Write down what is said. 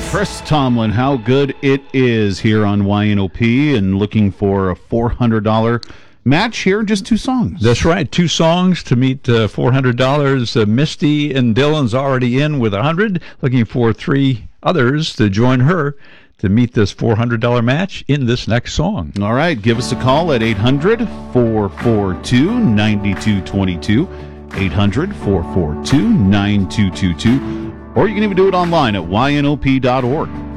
Chris Tomlin, how good it is here on YNOP, and looking for a $400 match here, just two songs. That's right, two songs to meet $400. Misty and Dylan's already in with $100, looking for three others to join her to meet this $400 match in this next song. All right, give us a call at 800-442-9222, 800-442-9222, or you can even do it online at ynop.org.